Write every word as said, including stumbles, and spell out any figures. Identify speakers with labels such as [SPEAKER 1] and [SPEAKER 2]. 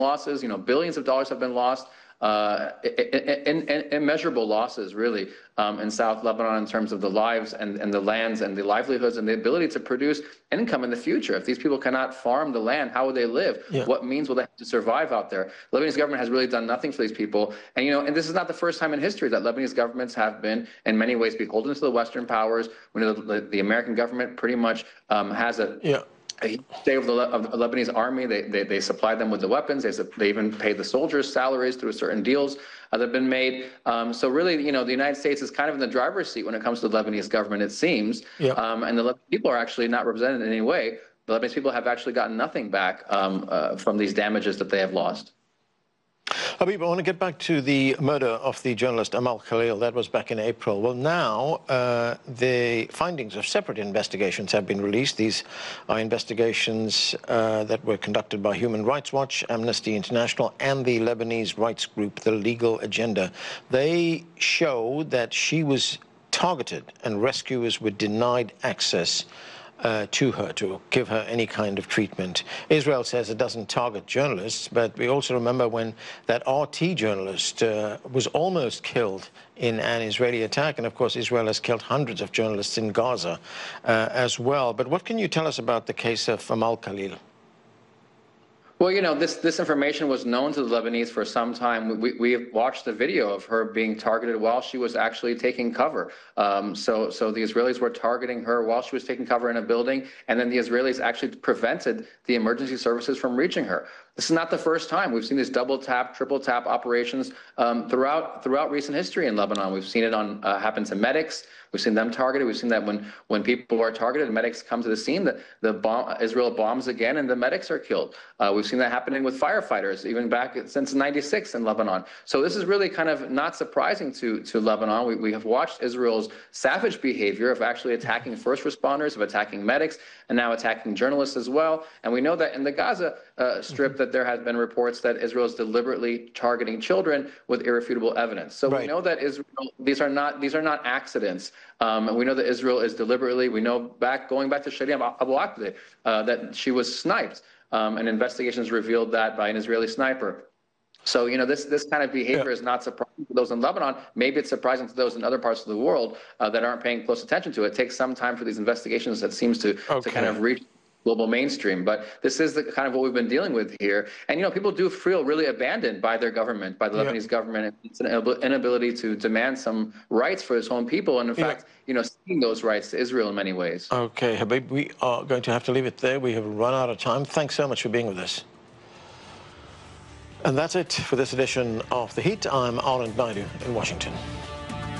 [SPEAKER 1] losses. You know, billions of dollars have been lost. Uh, in, in, immeasurable losses, really, um, in South Lebanon in terms of the lives and, and the lands and the livelihoods and the ability to produce income in the future. If these people cannot farm the land, how will they live?
[SPEAKER 2] Yeah.
[SPEAKER 1] What means will they have to survive out there? The Lebanese government has really done nothing for these people. And, you know, and this is not the first time in history that Lebanese governments have been, in many ways, beholden to the Western powers. When the, the, the American government pretty much um, has a...
[SPEAKER 2] Yeah.
[SPEAKER 1] They of the, of the Lebanese army, they, they, they supply them with the weapons. They, they even pay the soldiers salaries through certain deals uh, that have been made. Um, so really, you know, the United States is kind of in the driver's seat when it comes to the Lebanese government, it seems. Yeah. Um, and the Lebanese people are actually not represented in any way. The Lebanese people have actually gotten nothing back um, uh, from these damages that they have lost.
[SPEAKER 2] Habib, I want to get back to the murder of the journalist Amal Khalil. That was back in April. Well, now uh, the findings of separate investigations have been released. These are investigations uh, that were conducted by Human Rights Watch, Amnesty International, and the Lebanese rights group, The Legal Agenda. They show that she was targeted and rescuers were denied access Uh, to her, to give her any kind of treatment. Israel says it doesn't target journalists, but we also remember when that R T journalist uh, was almost killed in an Israeli attack, and of course Israel has killed hundreds of journalists in Gaza uh, as well. But what can you tell us about the case of Amal Khalil?
[SPEAKER 1] Well, you know, this, this information was known to the Lebanese for some time. We, we have watched the video of her being targeted while she was actually taking cover. Um, so, so the Israelis were targeting her while she was taking cover in a building, and then the Israelis actually prevented the emergency services from reaching her. This is not the first time. We've seen these double tap, triple tap operations um, throughout throughout recent history in Lebanon. We've seen it on uh, happen to medics. We've seen them targeted. We've seen that when when people are targeted, medics come to the scene. That the bomb, Israel bombs again, and the medics are killed. Uh, we've seen that happening with firefighters, even back since ninety-six in Lebanon. So this is really kind of not surprising to to Lebanon. We we have watched Israel's savage behavior of actually attacking first responders, of attacking medics, and now attacking journalists as well. And we know that in the Gaza uh, Strip, that there has been reports that Israel is deliberately targeting children with irrefutable evidence. So right. we know that Israel, these are not these are not accidents. Um, and we know that Israel is deliberately. We know back going back to Shadia Abu Akleh uh, that she was sniped, um, and investigations revealed that by an Israeli sniper. So, you know, this this kind of behavior yeah. is not surprising to those in Lebanon. Maybe it's surprising to those in other parts of the world uh, that aren't paying close attention to it. It takes some time for these investigations that seems to, okay. to kind of reach global mainstream. But this is the kind of what we've been dealing with here. And, you know, people do feel really abandoned by their government, by the yeah. Lebanese government. It's an inability to demand some rights for its own people. And in yeah. fact, you know, seeking those rights to Israel in many ways.
[SPEAKER 2] Okay, Habib, we are going to have to leave it there. We have run out of time. Thanks so much for being with us. And that's it for this edition of The Heat. I'm Anand Naidu in Washington.